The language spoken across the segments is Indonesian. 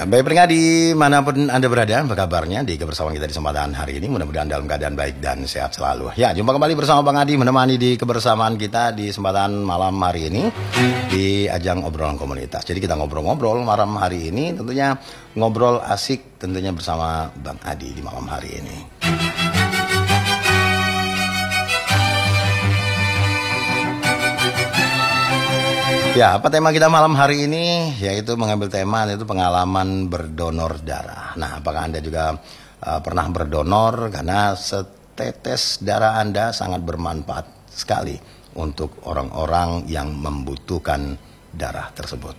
Baik pendengar dimanapun Anda berada, apa kabarnya di kebersamaan kita di kesempatan hari ini? Mudah-mudahan dalam keadaan baik dan sehat selalu. Ya, jumpa kembali bersama Bang Adi menemani di kebersamaan kita di kesempatan malam hari ini di ajang obrolan komunitas. Jadi kita ngobrol-ngobrol malam hari ini, tentunya ngobrol asik tentunya bersama Bang Adi di malam hari ini. Ya, apa tema kita malam hari ini? Yaitu mengambil tema yaitu pengalaman berdonor darah. Nah, apakah Anda juga pernah berdonor? Karena setetes darah Anda sangat bermanfaat sekali untuk orang-orang yang membutuhkan darah tersebut.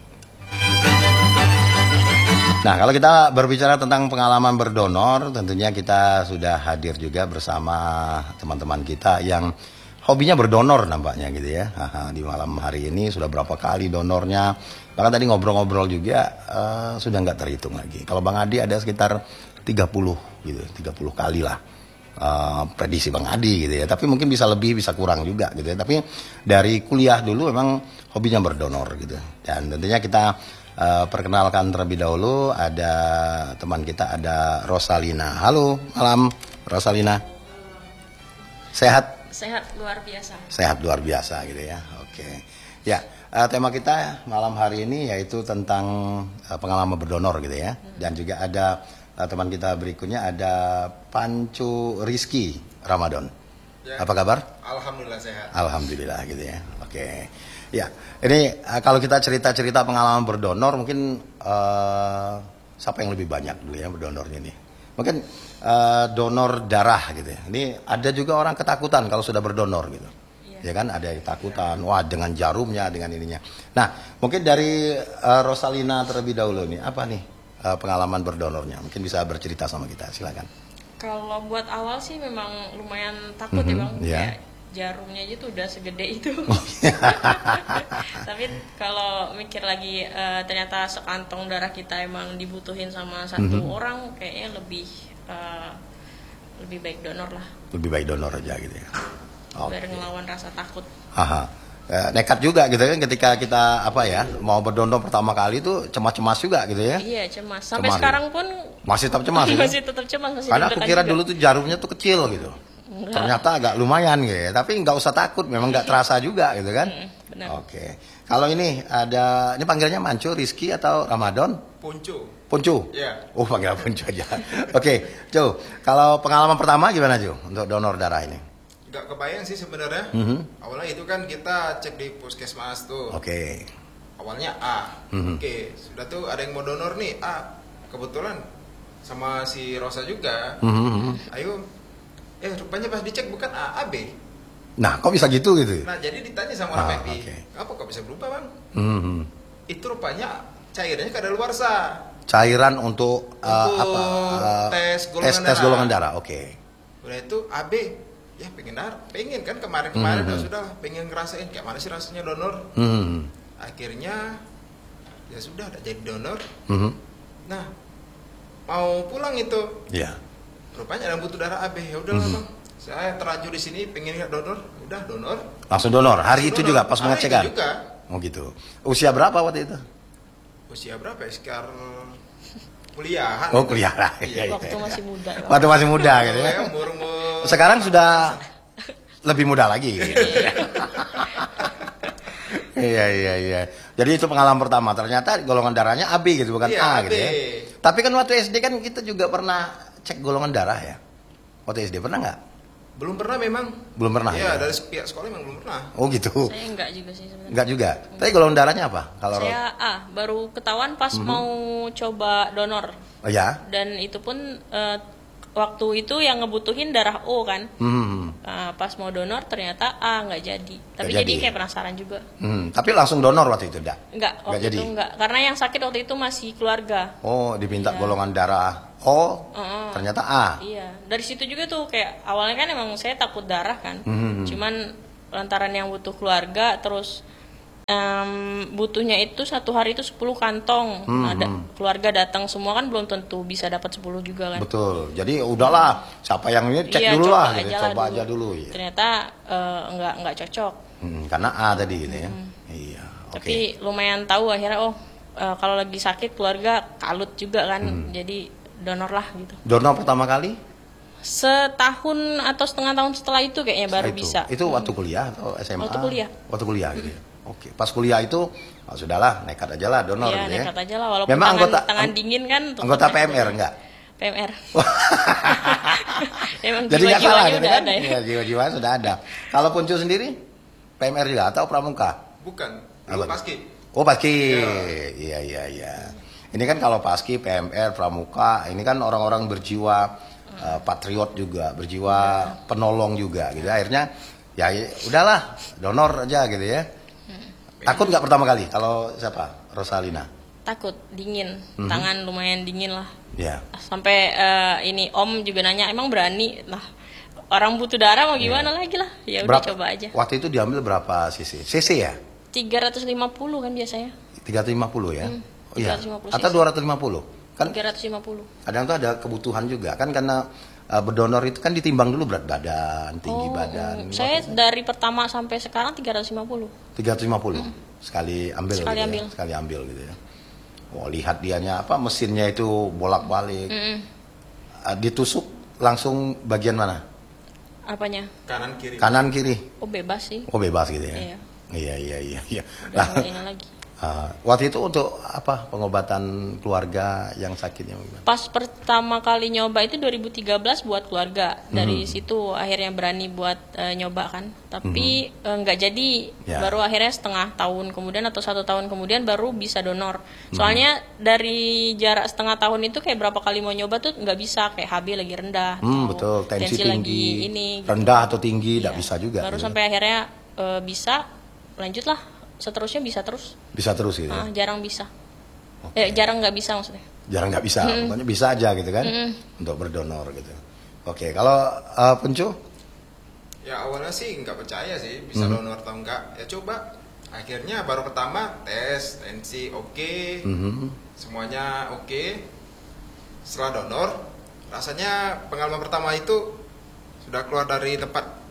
Nah, kalau kita berbicara tentang pengalaman berdonor, tentunya kita sudah hadir juga bersama teman-teman kita yang hobinya berdonor nampaknya gitu ya. Di malam hari ini sudah berapa kali donornya. Bahkan tadi ngobrol-ngobrol juga sudah nggak terhitung lagi. Kalau Bang Adi ada sekitar 30 gitu, 30 kali lah. Prediksi Bang Adi gitu ya. Tapi mungkin bisa lebih, bisa kurang juga gitu ya. Tapi dari kuliah dulu memang hobinya berdonor gitu. Dan tentunya kita perkenalkan terlebih dahulu, ada teman kita, ada Rosalina. Halo, malam Rosalina. Sehat? Sehat luar biasa. Sehat luar biasa gitu ya. Oke. Ya, tema kita malam hari ini yaitu tentang pengalaman berdonor gitu ya. Dan juga ada teman kita berikutnya, ada Pancu Rizky Ramadan. Ya. Apa kabar? Alhamdulillah sehat. Alhamdulillah gitu ya. Oke. Ya, ini kalau kita cerita-cerita pengalaman berdonor mungkin siapa yang lebih banyak dulu ya berdonornya nih? Mungkin donor darah gitu ya. Ini ada juga orang ketakutan kalau sudah berdonor gitu. Ya kan, ada yang ketakutan, wah dengan jarumnya, dengan ininya. Nah, mungkin dari Rosalina terlebih dahulu nih, apa nih pengalaman berdonornya? Mungkin bisa bercerita sama kita, silakan. Kalau buat awal sih memang lumayan takut ya Bang. Yeah. Kayak jarumnya aja tuh udah segede itu. Tapi kalau mikir lagi ternyata sekantong darah kita emang dibutuhin sama satu orang, kayaknya lebih baik donor lah. Lebih baik donor aja gitu ya. Biar ngelawan rasa takut. Nekat juga gitu kan ketika kita mau berdonor pertama kali itu cemas-cemas juga gitu ya. Iya, cemas. Sampai sekarang pun masih tetap cemas. Masih tetap cemas, masih. Karena aku kira juga. Dulu tuh jarumnya tuh kecil gitu. Enggak. Ternyata agak lumayan gitu ya. Tapi nggak usah takut, memang nggak terasa juga gitu kan. Benar. Oke. Kalau ini ini panggilannya Mancu, Rizky atau Ramadan? Puncu? Iya. Oh, panggil Puncu aja. Oke, Cu. Kalau pengalaman pertama gimana, Cu? Untuk donor darah ini? Gak kebayang sih sebenarnya. Awalnya itu kan kita cek di puskesmas tuh. Oke. Awalnya A. Oke, sudah tuh ada yang mau donor nih A. Kebetulan sama si Rosa juga. Ayo. Rupanya pas dicek bukan A, B. Nah, kok bisa gitu? Nah, jadi ditanya sama orang PMI. Apa kok bisa berubah, Bang? Itu rupanya cairannya kadaluarsa. Cairan untuk tes golongan darah. Oke. Udah itu AB. Ya pengen kan kemarin sudah pengen ngerasain kayak mana sih rasanya donor. Akhirnya ya sudah jadi donor. Nah, mau pulang itu. Iya. Rupanya ada butuh darah AB. Ya udah Bang. Saya terlanjur di sini pengen lihat donor. Udah donor. Langsung donor. Hari itu juga pas pengecekan. Juga. Oh gitu. Usia berapa waktu itu? Usia berapa ya? Sekitar kuliahan. Oh, kuliah. Iya. Waktu masih muda. Waktu masih muda gitu ya. Sekarang sudah lebih muda lagi. Gitu. Iya. Jadi itu pengalaman pertama. Ternyata golongan darahnya AB gitu, bukan A AB. gitu ya. Tapi kan waktu SD kan kita juga pernah cek golongan darah ya. Waktu SD pernah nggak? Belum pernah memang. Belum pernah. Iya, dari pihak sekolah memang belum pernah. Oh gitu. Saya enggak juga sih sebenarnya. Enggak juga. Tapi golongan darahnya apa? Kalau saya baru ketahuan pas mau coba donor. Oh ya. Dan itu pun waktu itu yang ngebutuhin darah O kan. Pas mau donor ternyata A nggak jadi. Tapi jadi kayak penasaran juga. Tapi langsung donor waktu itu Enggak, waktu itu enggak. Karena yang sakit waktu itu masih keluarga. Oh, diminta golongan darah O, ternyata A. Iya, dari situ juga tuh kayak awalnya kan emang saya takut darah kan. Cuman lantaran yang butuh keluarga, terus butuhnya itu satu hari itu 10 kantong. Ada keluarga datang semua kan belum tentu bisa dapat 10 juga kan. Betul. Jadi udahlah, siapa yang ini cek dulu lah, gitu. Coba aja dulu. Ya. Ternyata enggak cocok. Karena A tadi gitu ya. Iya. Tapi lumayan tahu akhirnya kalau lagi sakit keluarga kalut juga kan, jadi donor lah gitu. Donor pertama kali? Setahun atau setengah tahun setelah itu kayaknya baru Itu. bisa. Itu waktu kuliah atau SMA? Waktu kuliah. Waktu kuliah gitu ya. Oke, pas kuliah itu sudahlah nekat aja lah donor Iya, gitu ya. nekat aja lah, walaupun Memang tangan dingin kan. tetap anggota nekat PMR aja. enggak? PMR. Emang Jadi nggak salah jiwa-jiwanya gitu udah kan? ada ya. Iya, jiwa-jiwa sudah ada. Kalau Puncu sendiri PMR juga atau pramuka? Bukan, Apa dulu tuh? paski. Oh paski, iya. Ini kan kalau paski, PMR, pramuka, ini kan orang-orang berjiwa patriot juga, berjiwa penolong juga, gitu. Akhirnya ya udahlah, donor aja gitu ya. Takut nggak pertama kali? Kalau siapa? Rosalina? Takut, dingin, tangan lumayan dingin lah. Ya. Sampai ini Om juga nanya, emang berani lah? Orang butuh darah mau gimana lagi lah? Ya udah coba aja. Waktu itu diambil berapa cc? Cc ya? 350 kan biasanya. 350 ya? Oh iya. 350 Atau 250? Kan 350. kadang tuh ada kebutuhan juga kan karena berdonor itu kan ditimbang dulu berat badan, tinggi badan. Saya dari pertama sampai sekarang 350. 350 sekali ambil Sekali gitu ambil. ya. Sekali ambil gitu ya. Oh, lihat dianya apa mesinnya itu bolak-balik. Ditusuk langsung bagian mana? Apanya? Kanan kiri. Kanan kiri. Oh bebas sih. Oh, bebas gitu ya. Iya. Iya. Udah Nah, nggak ini lagi. waktu itu untuk apa pengobatan keluarga yang sakitnya gimana? Pas pertama kali nyoba itu 2013 buat keluarga. Dari situ akhirnya berani buat nyoba kan. Tapi nggak jadi. Ya. Baru akhirnya setengah tahun kemudian atau 1 tahun kemudian baru bisa donor. Soalnya dari jarak setengah tahun itu kayak berapa kali mau nyoba tuh nggak bisa. Kayak HB lagi rendah. atau Betul, tensi tinggi, lagi ini. gitu. rendah atau tinggi, tidak Iya. bisa juga. Baru gitu. sampai akhirnya bisa, lanjutlah. Seterusnya bisa terus. Bisa terus gitu. Ya? Jarang bisa. Oke. Jarang nggak bisa maksudnya. Jarang nggak bisa, pokoknya bisa aja gitu kan, untuk berdonor gitu. Oke, kalau Pencu? Ya awalnya sih nggak percaya sih bisa donor atau enggak. Ya coba. Akhirnya baru pertama tes tensi oke, semuanya oke. Setelah donor, rasanya pengalaman pertama itu sudah keluar dari tempat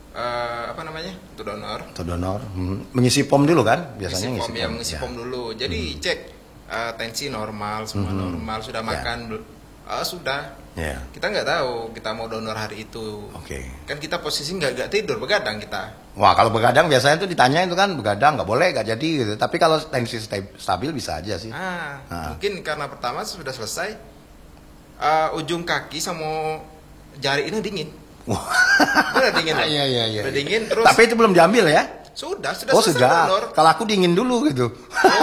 apa namanya untuk donor. Untuk donor, mengisi pom dulu kan, biasanya Mengisi pom dulu. Jadi cek tensi normal, semua normal, sudah makan belum? Sudah. Ya. Kita nggak tahu kita mau donor hari itu. Oke. Kan kita posisi nggak tidur, begadang kita. Wah, kalau begadang biasanya tuh ditanya itu kan begadang nggak boleh, nggak jadi gitu. Tapi kalau tensi stabil bisa aja sih. Mungkin karena pertama sudah selesai, ujung kaki sama jari ini dingin. Wah. Udah dingin lah. Iya. Udah dingin terus. Tapi itu belum diambil ya? Sudah Oh selesai sudah. donor. Kalau aku dingin dulu gitu.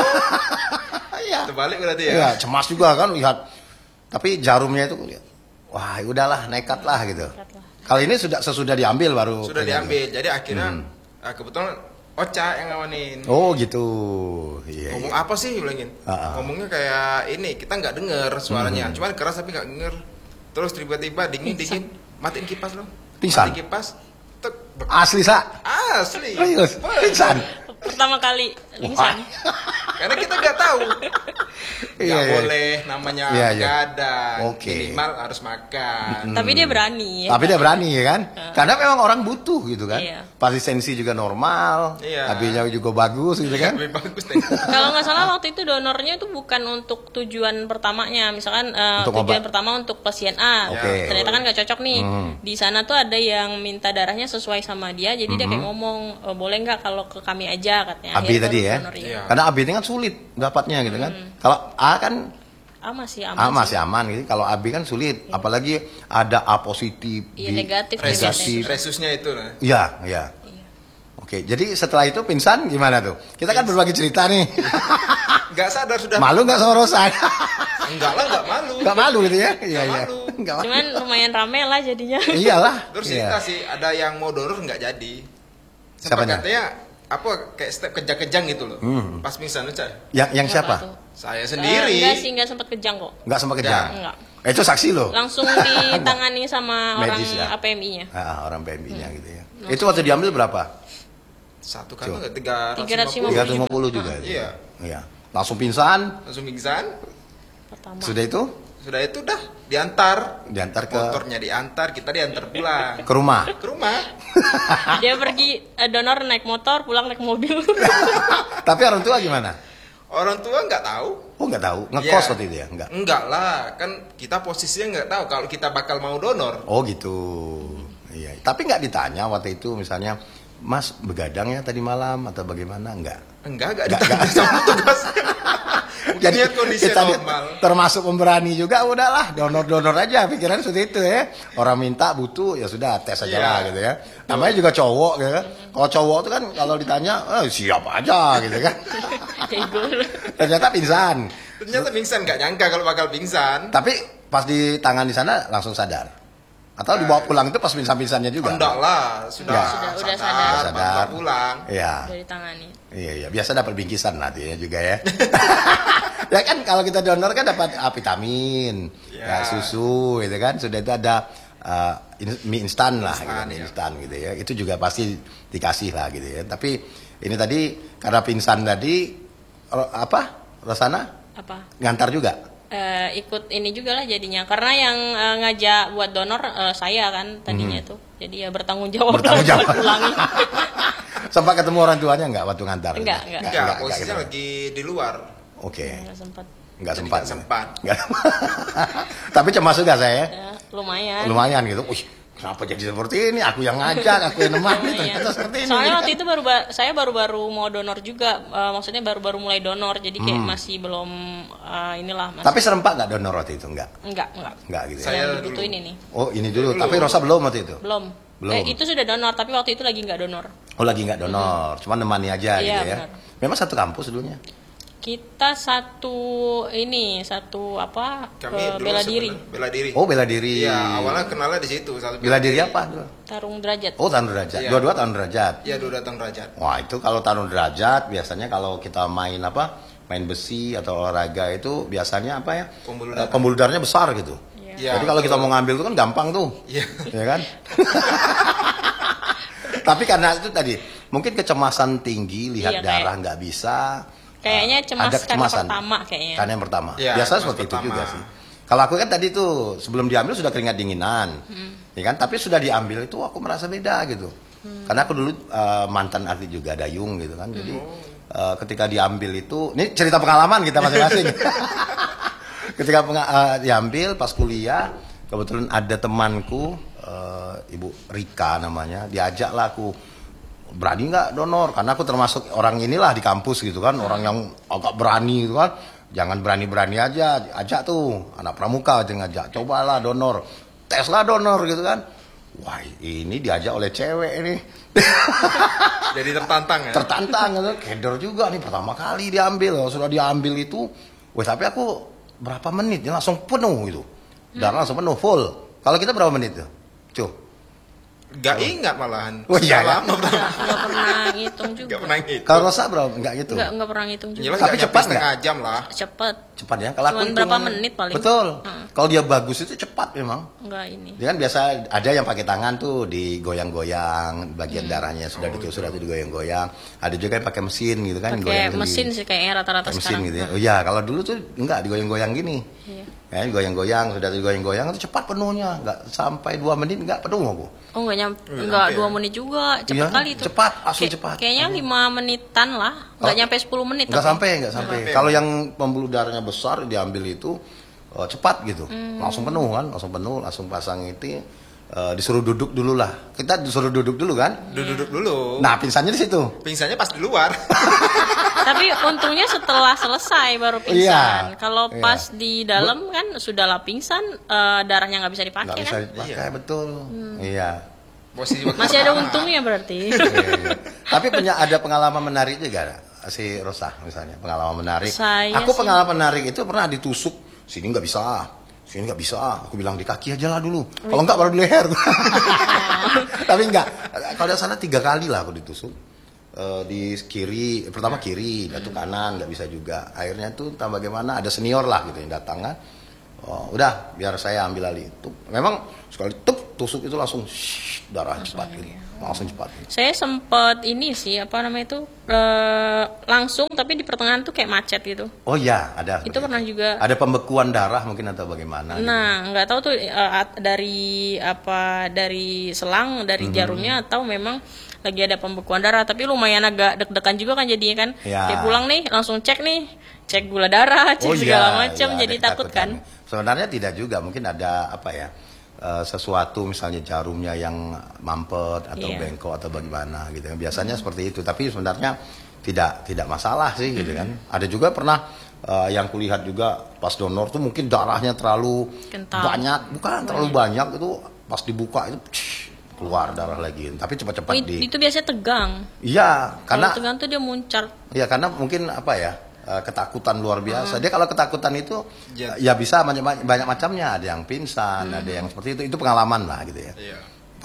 Iya. Terbalik berarti ya. Iya, cemas juga kan lihat. Tapi jarumnya itu, wah udahlah nekat lah gitu. Kali ini sesudah diambil baru. Sudah diambil. Jadi akhirnya kebetulan Ocha yang ngawanin. Oh gitu. Iya. Ngomong apa sih bilangin? Ngomongnya kayak ini, kita nggak dengar suaranya. Cuman keras tapi nggak denger. Terus tiba-tiba dingin, matiin kipas loh. Pingsan? Matiin kipas. Tek, Asli Sa. asli. Serius? Pingsan. Pertama kali pingsan. Karena kita nggak tahu. Nggak Iya. boleh namanya Iya. begadang. Oke. Minimal harus makan. Tapi dia berani ya. Tapi dia berani ya kan? Karena memang orang butuh gitu kan. Iya. Pasti sensi juga normal. Iya. HB-nya juga bagus gitu kan. Lebih bagus deh. Kalau nggak salah waktu itu donornya itu bukan untuk tujuan pertamanya, misalkan Untuk tujuan obat. pertama untuk pasien A, Oke. ternyata kan nggak cocok nih. Di sana tuh ada yang minta darahnya sesuai sama dia, jadi dia kayak ngomong boleh nggak kalau ke kami aja katanya. AB Akhirnya tadi baru ya. donor, iya. Iya. Karena AB ini kan sulit dapatnya gitu kan. Kalau A kan Masih aman. A sih. masih aman gitu. Kalau AB kan sulit, apalagi ada A positif, Iya, B negatif, negatif. Resusnya itu lah. Iya, iya. Oke, jadi setelah itu pingsan gimana tuh? Kita kan berbagi cerita nih. Nggak sadar sudah. Malu nggak sama Rosa? Enggak lah, nggak malu. Nggak malu gitu ya? Iya, iya. malu. Nggak malu. Cuman lumayan rame lah jadinya. Iyalah. Terus Iya. cerita sih, ada yang mau donor nggak jadi. Sempat Siapanya? katanya apa kayak step kejang-kejang gitu loh. Pas pingsan aja. Yang Nggak siapa? apa tuh. Saya sendiri. Enggak sih, enggak sempat kejang kok. Nggak sempat kejang. Enggak. Itu saksi loh. Langsung ditangani sama orang Medis ya? APMI-nya. Orang PMI-nya gitu ya. Itu waktu diambil berapa? Satu kali nggak 350. 350 juga. Iya. Iya. Langsung pingsan. Langsung pingsan. Pertama. Sudah itu Sudah itu dah diantar. diantar ke Motornya diantar, kita diantar pulang ke rumah. ke rumah. Dia pergi donor naik motor, pulang naik mobil. Tapi orang tua gimana? Orang tua nggak tahu. Oh nggak tahu, ngekos Ya. waktu itu ya? Enggak lah, kan kita posisinya nggak tahu kalau kita bakal mau donor. Oh gitu. Iya. Tapi nggak ditanya waktu itu misalnya, Mas begadang ya tadi malam atau bagaimana? Enggak. Enggak Nggak, ditanya sama tugas. Jadi Lihat kondisi kita normal. termasuk pemberani juga, udahlah donor aja, pikiran seperti itu ya. Orang minta butuh ya sudah tes aja Iya. lah gitu ya. Namanya juga cowok gitu kan. Kalau cowok itu kan kalau ditanya siap aja gitu kan. Ego. Ternyata pingsan. Ternyata pingsan, nggak nyangka kalau bakal pingsan. Tapi pas di tangan di sana langsung sadar. Atau dibawa pulang itu pas pingsan-pingsannya juga. Enggak lah, sudah Ya. Sudah sadar, sadar. bawa pulang. Iya. Dari tangani. Iya, biasa dapat bingkisan nanti ya juga ya. Ya kan kalau kita donor kan dapat vitamin, ya, Ya. susu gitu kan. Sudah itu ada mie instan lah, gitu, Instan, mie ya. instan gitu ya. Itu juga pasti dikasih lah gitu ya. Tapi ini tadi karena pingsan tadi apa? Rosana Apa? ngantar juga. Ikut ini juga lah jadinya karena yang ngajak buat donor saya kan tadinya tuh jadi ya bertanggung jawab Bertanggung lah jawab. buat pulangin. Sempat ketemu orang tuanya nggak waktu ngantar? Enggak. Enggak, posisinya ketemu. lagi di luar. Oke. Nggak sempat. Nggak Jadi sempat. nggak sempat. Nggak. Tapi cemas juga saya. Ya, lumayan. Lumayan gitu. Wih, kenapa jadi seperti ini? Aku yang ngajak, aku yang nemani, Lumayan. ternyata seperti ini. Soalnya waktu itu saya baru-baru mau donor juga, maksudnya baru-baru mulai donor, jadi kayak masih belum inilah. Masih, Tapi serempak nggak donor waktu itu? Enggak. enggak. Enggak gitu ya. Saya Yang dulu. dibutuhin ini Oh, ini dulu. Dulu. Tapi Rosa belum waktu itu. belum. Belum. Itu sudah donor, tapi waktu itu lagi nggak donor. Oh, lagi nggak donor. Cuma nemani aja Iya, gitu ya. benar. Memang satu kampus dulunya. Kita satu apa? Kami dulu bela diri, sebenarnya bela diri. Oh, bela diri. Iya, awalnya kenalnya di situ. Satu Bela diri apa? tarung derajat. Oh, tarung derajat. Iya. Dua-dua tarung derajat. Iya, dulu datang derajat. Wah, itu kalau tarung derajat biasanya kalau kita main apa? Main besi atau olahraga itu biasanya apa ya? Pembuluh darah. Pembuluh darahnya besar gitu. Iya. Jadi kalau kita betul. mau ngambil itu kan gampang tuh. Iya. Ya kan? Tapi karena itu tadi mungkin kecemasan tinggi lihat Iya, darah nggak bisa. Kayaknya cemas ada karena kecemasan. pertama kayaknya. Karena yang pertama. Iya, Biasa cemas seperti itu pertama. juga sih. Kalau aku kan tadi tuh sebelum diambil sudah keringat dinginan, ya kan? Tapi sudah diambil itu aku merasa beda gitu. Karena aku dulu mantan atlet juga dayung gitu kan. Jadi ketika diambil itu, ini cerita pengalaman kita masing-masing. Ketika diambil pas kuliah, kebetulan ada temanku, Ibu Rika namanya, diajaklah aku, berani nggak donor? Karena aku termasuk orang inilah di kampus gitu kan, orang yang agak berani gitu kan. Jangan berani-berani aja, ajak tuh anak pramuka aja ngajak, cobalah donor, teslah donor gitu kan. Wah, ini diajak oleh cewek ini. Jadi tertantang ya. Tertantang gitu, keder juga nih pertama kali diambil. Sudah diambil itu, wah tapi aku berapa menit ya langsung penuh itu. Darah langsung penuh full. Kalau kita berapa menit tuh? Cuh. Gak ingat malahan. Oh, iya, Sudah lama Nggak pernah ngitung juga. Gak pernah ngitung. Kalau Rosa berapa? Enggak gitu. Nggak pernah ngitung juga. Jelas Tapi nggak cepat nyampe setengah nggak? jam lah. Cepet. Cepat ya. Kalau aku Cuman hitungan- berapa menit paling. Betul. Kalau dia bagus itu cepat memang. Enggak ini. Dia kan biasa ada yang pakai tangan tuh digoyang-goyang bagian darahnya sudah ditusuk atau digoyang-goyang. Ada juga yang pakai mesin gitu kan. Pakai goyang mesin sendiri. sih kayaknya rata-rata Pakai mesin sekarang. gitu ya. Oh iya, kalau dulu tuh enggak digoyang-goyang gini. Iya. Ya, goyang-goyang, sudah digoyang-goyang itu cepat penuhnya, enggak sampai 2 menit enggak penuh aku. Oh nggak nyampe, Nggak nggak nyampe 2 ya? menit juga, cepet Iya, kali itu. cepat, langsung cepat. Kayaknya 5 menitan lah, nggak Oh. nyampe 10 menit. Enggak tapi. sampai, enggak sampai. sampai. Kalau yang pembuluh darahnya besar diambil itu cepat gitu. Langsung penuh kan, langsung pasang itu disuruh duduk dulu lah. Kita disuruh duduk dulu kan. Duduk dulu. Nah, pingsannya di situ. Pingsannya pas di luar. Tapi untungnya setelah selesai baru Iya, pingsan. Kalau iya. pas di dalam kan sudahlah pingsan, darahnya nggak bisa dipakai Enggak bisa kan. dipakai, Iya. betul. Iya. Posisi waktu Masih ada pertama. untungnya berarti. Iya. Tapi ada pengalaman menarik juga si Rosa misalnya, pengalaman menarik. Saya Aku sih- pengalaman menarik itu pernah ditusuk, sini nggak bisa, sini nggak bisa. Aku bilang di kaki aja lah dulu. Kalau nggak baru di leher. Tapi enggak. Kalau di sana 3 kali lah aku ditusuk. Di kiri, pertama kiri, jatuh kanan nggak bisa juga. Akhirnya tuh entah bagaimana ada senior lah gitu yang datang kan. Oh, udah biar saya ambil alih itu. Memang sekali tusuk itu langsung darah cepat gitu. Langsung cepat. Saya sempet ini sih apa namanya itu langsung tapi di pertengahan tuh kayak macet gitu. Oh iya, ada. Itu pernah juga. Ada pembekuan darah mungkin atau bagaimana? Nah, nggak tahu tuh dari selang dari jarumnya atau memang lagi ada pembekuan darah, tapi lumayan agak deg-degan juga kan jadinya kan. Ya. Kayak pulang nih langsung cek nih, cek gula darah, cek segala macam, jadi ada takut ketakutan. kan. Sebenarnya tidak juga, mungkin ada apa ya, sesuatu misalnya jarumnya yang mampet atau Iya. bengkok atau bagaimana gitu kan. Biasanya seperti itu, tapi sebenarnya tidak masalah sih gitu kan. Ada juga pernah yang kulihat juga pas donor tuh mungkin darahnya terlalu Kental. banyak, bukan terlalu banyak itu pas dibuka itu keluar darah lagi. Tapi cepat-cepat Oh, itu biasanya tegang. Iya, karena Kalau tegang tuh dia muncar. ya karena mungkin apa ya, ketakutan luar biasa. Dia kalau ketakutan itu Ya. ya bisa banyak macamnya. Ada yang pingsan, ada yang seperti itu. Itu pengalaman lah gitu ya. Iya.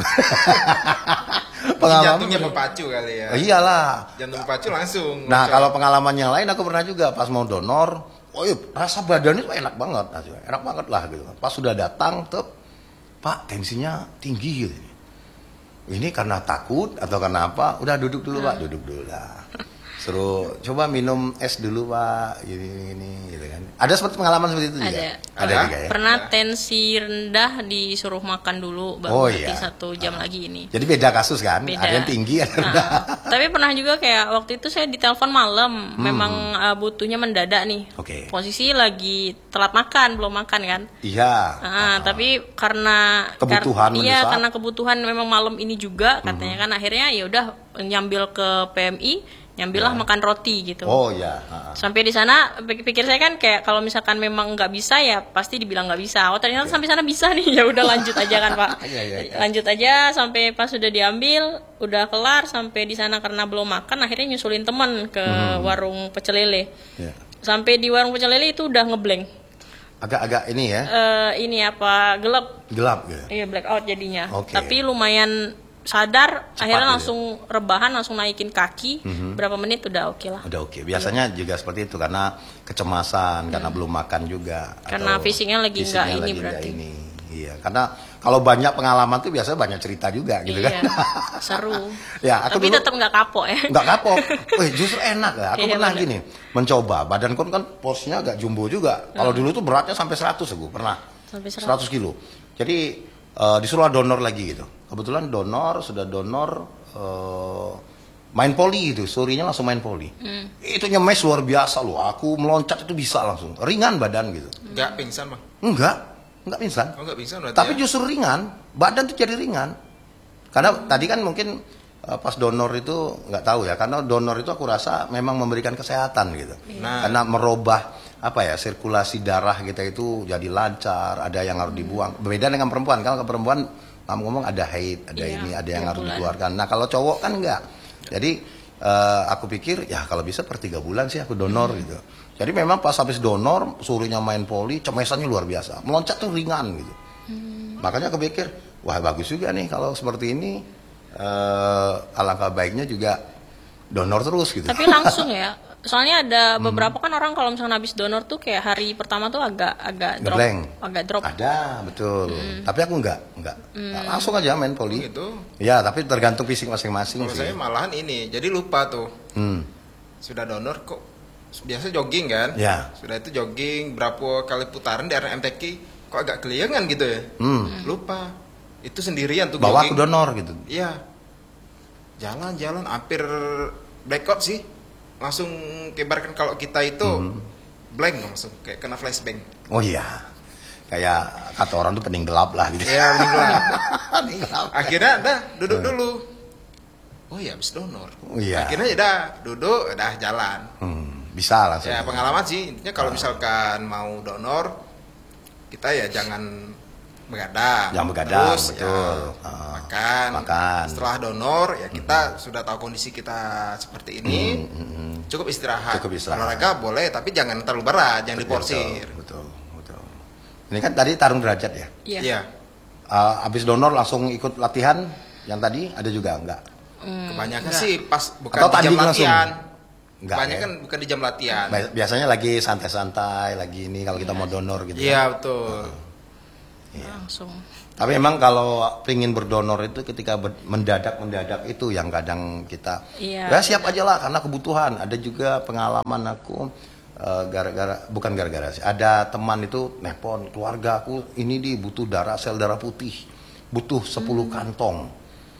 Pengalaman. Jantungnya berpacu kali ya. Iyalah. Jantung berpacu langsung. Nah, loncat. kalau pengalaman yang lain aku pernah juga pas mau donor. Oh iya, rasa badan itu enak banget, enak banget lah gitu. Pas sudah datang, tuh, Pak tensinya tinggi gitu. Ini karena takut atau karena apa? Udah duduk dulu Pak, duduk dulu lah. Suruh coba minum es dulu Pak, gini gitu kan. Ada seperti pengalaman seperti itu juga? Ada juga ya. Pernah tensi rendah disuruh makan dulu baru Oh, nanti iya. 1 jam lagi ini. Jadi beda kasus kan? Beda. Ada yang tinggi, ada yang rendah. Tapi pernah juga kayak waktu itu saya ditelepon malam, memang butuhnya mendadak nih. Oke. Posisi lagi telat makan, belum makan kan. Iya. Tapi karena Kebutuhan iya mendesak. karena kebutuhan memang malam ini juga katanya kan, akhirnya ya udah nyambil ke PMI, nyambillah makan roti gitu. Oh ya. Sampai di sana pikir saya kan kayak kalau misalkan memang nggak bisa ya pasti dibilang nggak bisa. Oh ternyata sampai sana bisa nih, ya udah lanjut aja kan Pak. Iya. Lanjut aja sampai pas sudah diambil, udah kelar sampai di sana karena belum makan, akhirnya nyusulin teman ke warung pecel lele. Ya. Sampai di warung pecel lele itu udah ngeblank. Agak-agak ini ya, Ini apa gelap? gelap gitu. Iya blackout jadinya. Oke. Tapi lumayan sadar, Cepat akhirnya gitu. langsung rebahan, langsung naikin kaki. Berapa menit udah oke lah. Udah oke. Biasanya juga seperti itu karena kecemasan, karena belum makan juga. Karena atau fisiknya lagi nggak ini lagi berarti. nggak ini. Iya, karena kalau banyak pengalaman tuh biasanya banyak cerita juga gitu Iya, kan. seru. Ya, aku Tapi dulu tetap nggak kapok ya. nggak kapok. Wih, justru enak ya. Aku Iya, pernah bener. gini, mencoba. Badanku kan porsinya agak jumbo juga. Kalau dulu tuh beratnya sampai 100 aku pernah. Sampai 100 kilo. Jadi disuruh donor lagi gitu. Kebetulan sudah donor main poli gitu, sorenya langsung main poli. Itu nyemes luar biasa loh. Aku meloncat itu bisa langsung. Ringan badan gitu. Nggak pingsan mah. Enggak pingsan. Oh nggak pingsan berarti. Tapi ya? justru ringan, badan tuh jadi ringan. Karena tadi kan mungkin pas donor itu nggak tahu ya, karena donor itu aku rasa memang memberikan kesehatan gitu. Nah. Karena merubah apa ya, sirkulasi darah kita itu jadi lancar, ada yang harus dibuang. Berbeda dengan perempuan, kalau ke perempuan kamu ngomong ada haid, ada Iya, ini, ada yang tiap harus bulan. dikeluarkan. Nah kalau cowok kan enggak. Jadi aku pikir ya kalau bisa per 3 bulan sih aku donor gitu. Jadi memang pas habis donor suruhnya main poli, cemesannya luar biasa, meloncat tuh ringan gitu. Makanya aku pikir wah bagus juga nih kalau seperti ini. Alangkah baiknya juga donor terus gitu. Tapi langsung ya. Soalnya ada beberapa kan orang kalau misalnya habis donor tuh kayak hari pertama tuh agak drop, Ngeblank. agak drop. Ada betul. Tapi aku enggak. Langsung aja main poli. Gitu. Ya tapi tergantung fisik masing-masing Kalau sih. saya malahan ini, jadi lupa tuh. Hmm. Sudah donor kok biasa jogging kan? Ya. Sudah itu jogging berapa kali putaran di area MTQ kok agak keliangan gitu ya? Lupa. Itu sendirian tuh Bawa aku jogging. donor gitu. Iya. Jalan-jalan hampir blackout sih. Langsung kebarkan kalau kita itu blank langsung kayak kena flashbang. Oh iya. Kayak kata orang tuh pening gelap lah gitu. Iya, bening gelap. Pening gelap. Akhirnya dah duduk dulu. Oh iya habis donor. Oh, iya. Akhirnya ya dah duduk, dah jalan. Bisa langsung. Ya pengalaman sih, intinya kalau misalkan mau donor, kita ya jangan begadang. Jangan begadang, Terus, betul. Ya, makan. Setelah donor ya kita sudah tahu kondisi kita seperti ini. Cukup istirahat. Cukup istirahat. Olahraga boleh, tapi jangan terlalu berat, jangan diporsir. Betul. Ini kan tadi tarung derajat ya. Iya. Iya. Habis donor langsung ikut latihan yang tadi ada juga enggak? Kebanyakan sih pas bukan Atau di jam tanding langsung? latihan. Enggak, Kebanyakan ya? bukan di jam latihan. Biasanya lagi santai-santai, lagi ini kalau kita mau donor gitu. Iya betul. Langsung. Tapi memang kalau pingin berdonor itu ketika mendadak itu yang kadang kita Iya. ya siap aja lah karena kebutuhan. Ada juga pengalaman aku bukan gara-gara sih. Ada teman itu nelpon keluarga aku ini butuh sel darah putih, butuh 10 kantong.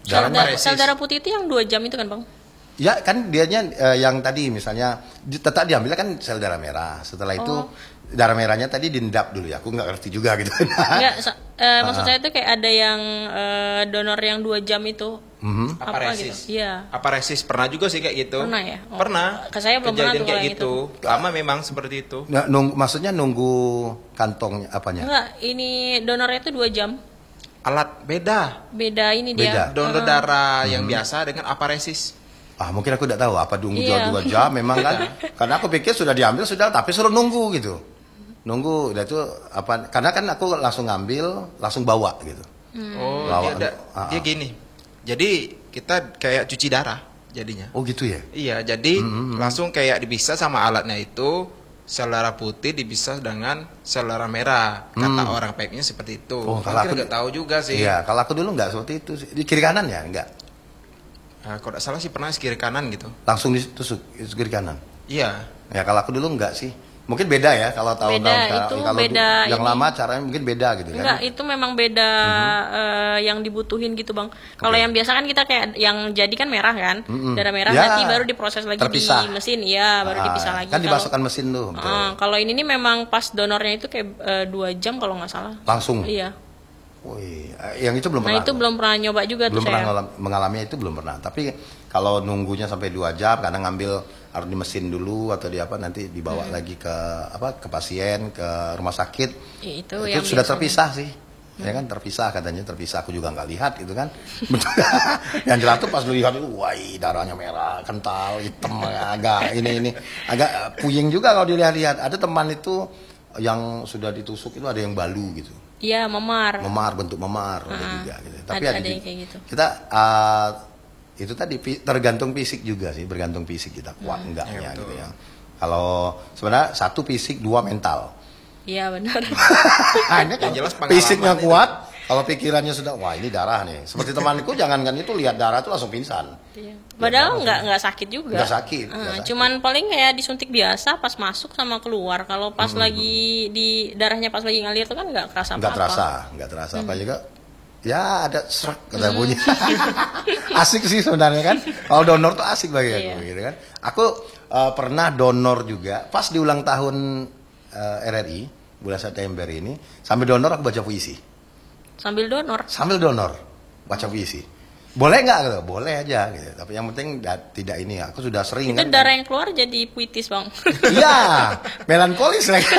Darah Sel darah putih itu yang 2 jam itu kan bang? Ya kan dianya yang tadi misalnya tetap diambilnya kan sel darah merah. Setelah itu darah merahnya tadi diendap dulu ya. Aku nggak ngerti juga gitu. Enggak, maksud saya itu kayak ada yang donor yang 2 jam itu. Aparesis. Gitu? Iya. Aparesis pernah juga sih kayak gitu. Pernah ya? Oh. Pernah. Ke saya belum pernah Kejadian tuh kayak kalau yang gitu. Lama memang seperti itu. Nah, maksudnya nunggu kantongnya apanya? Enggak, ini donornya itu 2 jam. Alat beda. Beda ini Beda. dia. Donor darah yang biasa dengan aparesis. Mungkin aku tidak tahu apa nunggu Iya. 2 jam memang kan. Karena aku pikir sudah diambil sudah tapi suruh nunggu gitu. Nunggu udah itu apa karena kan aku langsung ngambil, langsung bawa gitu. Oh, Bawa. dia gini. Jadi kita kayak cuci darah jadinya. Oh gitu ya. Iya, jadi langsung kayak dipisah sama alatnya itu sel darah putih dipisah dengan sel darah merah. Kata orang packnya seperti itu. Oh, kalau Mungkin aku nggak tahu juga sih. Iya, kalau aku dulu nggak seperti itu sih. Di kiri kanan ya, enggak. Nah, kalau nggak salah sih pernah kiri kanan gitu. Langsung ditusuk kiri kanan. Iya. Ya kalau aku dulu enggak sih. Mungkin beda ya kalau tahun-tahun Beda, sekarang. itu Kalau beda yang ini. lama caranya mungkin beda gitu Enggak, kan. itu memang beda yang dibutuhin gitu bang. Kalau Oke. yang biasa kan kita kayak yang jadi kan merah kan, darah merah Ya, nanti baru diproses lagi terpisah. di mesin, ya baru dipisah lagi. Kan Kalau- dimasukkan mesin tuh. Betul. Kalau ini nih memang pas donornya itu kayak 2 jam kalau nggak salah. Langsung. Iya. Wih, yang itu belum Nah pernah. itu aku. belum pernah nyoba juga Belum tuh pernah saya. mengalami itu belum pernah. Tapi kalau nunggunya sampai 2 jam karena ngambil harus di mesin dulu atau di apa nanti dibawa lagi ke ke pasien, ke rumah sakit. Ya, itu Itu yang sudah biasanya. terpisah sih. Ya kan terpisah katanya terpisah aku juga nggak lihat gitu kan. Yang jelas tuh pas lu lihat itu wah darahnya merah, kental, hitam agak ini agak puyeng juga kalau dilihat-lihat. Ada teman itu yang sudah ditusuk itu ada yang balu gitu. Iya, memar. Bentuk memar ada juga gitu. Tapi Ada ada yang juga. kayak gitu. Kita itu tadi tergantung fisik juga sih, bergantung fisik kita kuat enggaknya Iya, betul. gitu ya. Kalau sebenarnya 1 fisik, 2 mental. Iya benar. Nah, ini kan jelas pengalaman fisiknya itu. kuat, kalau pikirannya sudah wah ini darah nih. Seperti temanku jangankan itu lihat darah itu langsung pingsan. Iya. Padahal nggak sakit juga. Nggak sakit, nggak sakit. Cuman paling kayak disuntik biasa pas masuk sama keluar. Kalau pas lagi di darahnya pas lagi ngalir tuh kan nggak kerasa Nggak apa-apa. nggak terasa apa juga. Ya ada serak kata bunyi. Asik sih sebenarnya kan. Kalau donor tuh asik bagi aku Iya. gitu kan. Aku pernah donor juga pas di ulang tahun RRI bulan September ini sambil donor aku baca puisi. Sambil donor. Sambil donor baca puisi. Boleh nggak gitu? Boleh aja gitu. Tapi yang penting tidak ini. Aku sudah sering Itu kan. darah yang keluar jadi puitis bang. Iya, melankolis lagi.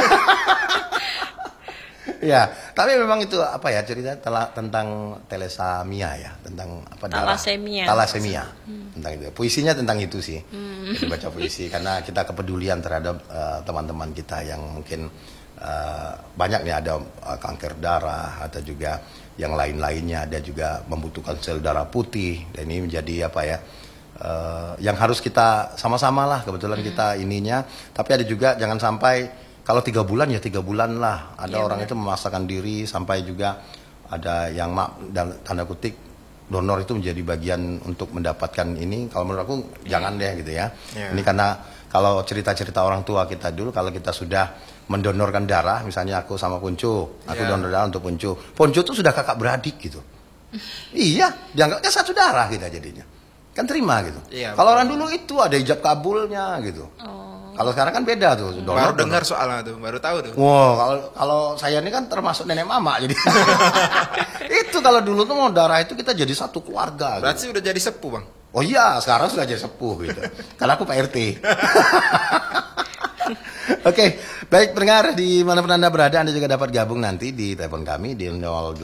Ya, tapi memang itu apa ya cerita tentang telesemia ya, tentang apa darah? Talasemia. Talasemia. Tentang itu. Puisinya tentang itu sih. Jadi baca puisi karena kita kepedulian terhadap teman-teman kita yang mungkin banyak nih ada kanker darah atau juga yang lain-lainnya, ada juga membutuhkan sel darah putih dan ini menjadi apa ya? Yang harus kita sama-sama lah kebetulan kita ininya, tapi ada juga jangan sampai kalau 3 bulan ya 3 bulan lah. Ada Iya, orang benar. itu memaksakan diri sampai juga ada yang dan tanda kutip donor itu menjadi bagian untuk mendapatkan ini. Kalau menurut aku jangan deh gitu ya. Iya. Ini karena kalau cerita-cerita orang tua kita dulu kalau kita sudah mendonorkan darah, misalnya aku sama Puncu, aku Iya. donor darah untuk Puncu. Puncu tuh sudah kakak beradik gitu. Iya, dianggapnya satu darah kita jadinya. Kan terima gitu. Iya, Kalau betul. orang dulu itu ada ijab kabulnya gitu. Kalau sekarang kan beda tuh. Baru dengar soalnya tuh, baru tahu tuh. Wow, kalau saya ini kan termasuk nenek mama jadi. Itu kalau dulu tuh mau darah itu kita jadi satu keluarga. Gitu. Berarti udah jadi sepuh bang. Oh iya, sekarang sudah jadi sepuh gitu. Karena aku Pak RT. Oke, baik pendengar di manapun Anda berada, Anda juga dapat gabung nanti di telepon kami di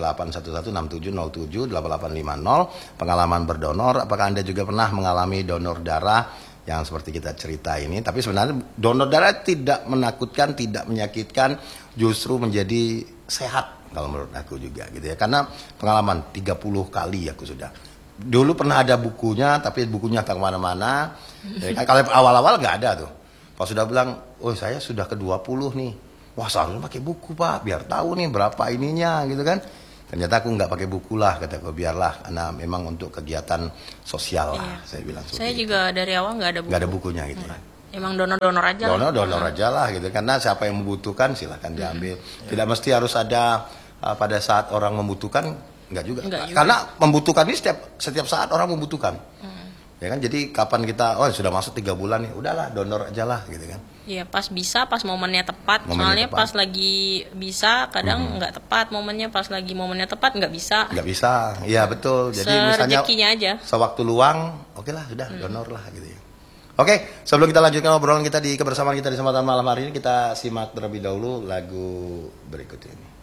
081167078850 pengalaman berdonor. Apakah Anda juga pernah mengalami donor darah yang seperti kita cerita ini? Tapi sebenarnya donor darah tidak menakutkan, tidak menyakitkan, justru menjadi sehat kalau menurut aku juga gitu ya. Karena pengalaman 30 kali aku sudah. Dulu pernah ada bukunya, tapi bukunya tak kemana-mana. Ya, kan, kalau awal-awal nggak ada tuh. Pas sudah bilang, oh saya sudah ke-20 nih. Wah seharusnya pakai buku pak, biar tahu nih berapa ininya gitu kan. Ternyata aku nggak pakai buku lah, kata aku biarlah. Karena memang untuk kegiatan sosial lah, Iya. saya bilang. Saya seperti itu. juga dari awal nggak ada buku. Nggak ada bukunya gitu ya. Emang donor-donor aja. lah. Donor aja lah gitu. Karena siapa yang membutuhkan silahkan diambil. Tidak mesti harus ada pada saat orang membutuhkan, Enggak juga. Enggak juga. Karena membutuhkan ini setiap saat orang membutuhkan. Ya kan, jadi kapan kita sudah masuk 3 bulan nih, udahlah donor aja lah gitu kan. Iya, pas bisa, pas momennya tepat. Momennya Soalnya tepat. pas lagi bisa, kadang nggak tepat momennya. Pas lagi momennya tepat nggak bisa. Nggak bisa, iya betul. Jadi misalnya Serezekinya aja. sewaktu luang, oke lah, sudah donor lah gitu ya. Oke, sebelum kita lanjutkan obrolan kita di kebersamaan kita di kesempatan malam hari ini, kita simak terlebih dahulu lagu berikut ini.